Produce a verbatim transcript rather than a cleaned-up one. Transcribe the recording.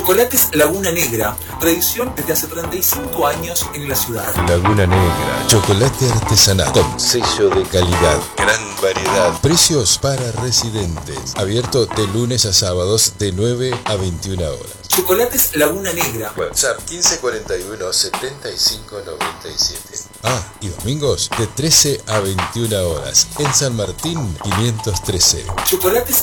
Chocolates Laguna Negra, tradición desde hace treinta y cinco años en la ciudad. Laguna Negra, chocolate artesanal con sello de calidad, gran variedad, precios para residentes, abierto de lunes a sábados de nueve a veintiuna horas. Chocolates Laguna Negra. WhatsApp quince cuarenta y uno setenta y cinco noventa y siete. Ah, y domingos de trece a veintiuna horas en San Martín quinientos trece. Chocolates